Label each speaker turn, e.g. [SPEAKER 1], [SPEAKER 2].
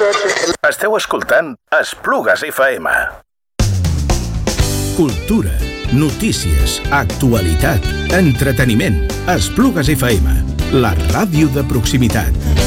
[SPEAKER 1] Esteu escoltant Esplugues FM. Cultura, notícies, actualitat, entreteniment. Esplugues FM, la ràdio de proximitat.